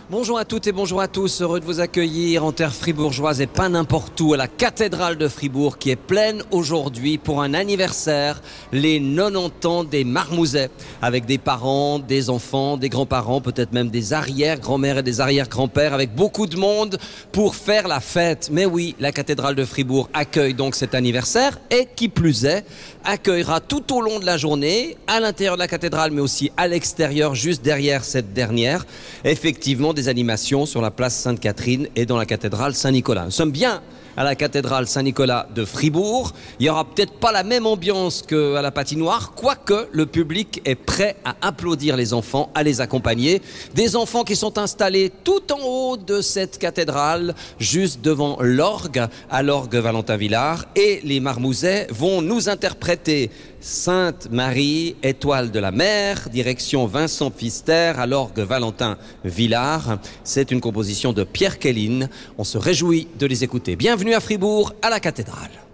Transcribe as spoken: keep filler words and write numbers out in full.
Bonjour à toutes et bonjour à tous, heureux de vous accueillir en terre fribourgeoise et pas n'importe où, à la cathédrale de Fribourg qui est pleine aujourd'hui pour un anniversaire, les quatre-vingt-dix ans des Marmouzets, avec des parents, des enfants, des grands-parents, peut-être même des arrière-grand-mères et des arrière-grands-pères, avec beaucoup de monde pour faire la fête. Mais oui, la cathédrale de Fribourg accueille donc cet anniversaire et qui plus est, accueillera tout au long de la journée, à l'intérieur de la cathédrale mais aussi à l'extérieur, juste derrière cette dernière, effectivement des animations sur la place Sainte-Catherine et dans la cathédrale Saint-Nicolas. Nous sommes bien à la cathédrale Saint-Nicolas de Fribourg. Il n'y aura peut-être pas la même ambiance qu'à la patinoire, quoique le public est prêt à applaudir les enfants, à les accompagner. Des enfants qui sont installés tout en haut de cette cathédrale, juste devant l'orgue, à l'orgue Valentin Villard. Et les Marmouzets vont nous interpréter Sainte Marie, étoile de la mer, direction Vincent Pfister, à l'orgue Valentin Villard. C'est une composition de Pierre Kelline. On se réjouit de les écouter. Bienvenue à Fribourg, à la cathédrale.